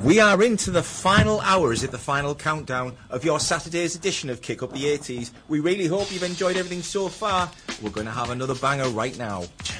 We are into the final hours at the final countdown of your Saturday's edition of Kick Up the 80s. We really hope you've enjoyed everything so far. We're going to have another banger right now.